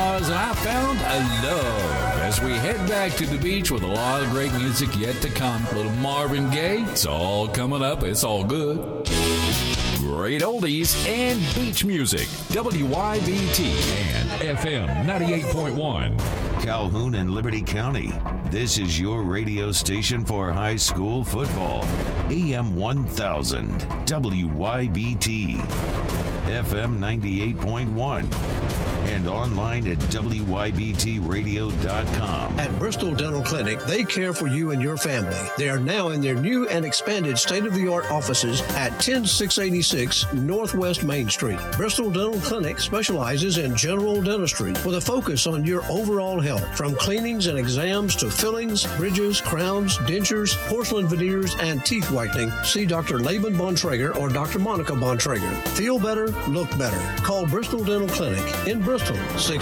was, and I found a love as we head back to the beach with a lot of great music yet to come. Little Marvin Gaye, it's all coming up. It's all good. Great oldies and beach music. WYBT and FM 98.1. Calhoun and Liberty County. This is your radio station for high school football. AM 1000, WYBT, FM 98.1, and online at WYBTradio.com. At Bristol Dental Clinic, they care for you and your family. They are now in their new and expanded state-of-the-art offices at 10686 Northwest Main Street. Bristol Dental Clinic specializes in general dentistry with a focus on your overall health, from cleanings and exams to fillings, bridges, crowns, dentures, porcelain veneers, and teeth whitening. See Dr. Laban Bontrager or Dr. Monica Bontrager. Feel better, look better. Call Bristol Dental Clinic in Bristol,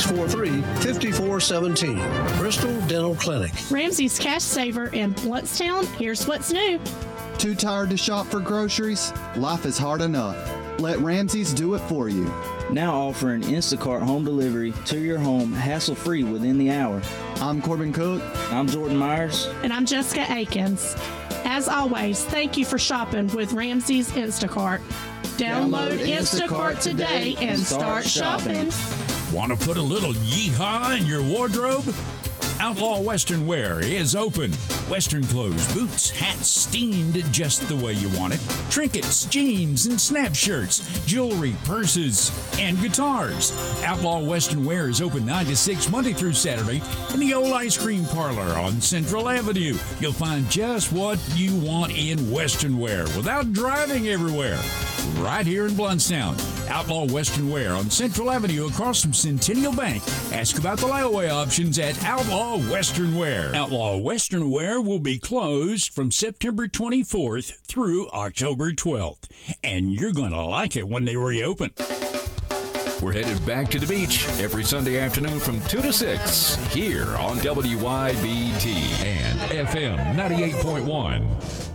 643-5417. Bristol Dental Clinic. Ramsey's Cash Saver in Bluntstown. Here's what's new. Too tired to shop for groceries? Life is hard enough. Let Ramsey's do it for you. Now offering Instacart home delivery to your home hassle-free within the hour. I'm Corbin Cook. I'm Jordan Myers. And I'm Jessica Akins. As always, thank you for shopping with Ramsey's Instacart. Download Instacart today and start shopping. Want to put a little yeehaw in your wardrobe? Outlaw Western Wear is open. Western clothes, boots, hats, steamed just the way you want it. Trinkets, jeans, and snap shirts, jewelry, purses, and guitars. Outlaw Western Wear is open 9 to 6 Monday through Saturday in the old ice cream parlor on Central Avenue. You'll find just what you want in Western Wear without driving everywhere. Right here in Bluntstown. Outlaw Western Wear on Central Avenue across from Centennial Bank. Ask about the layaway options at Outlaw Western Wear. Outlaw Western Wear will be closed from September 24th through October 12th. And you're going to like it when they reopen. We're headed back to the beach every Sunday afternoon from 2 to 6 here on WYBT and FM 98.1.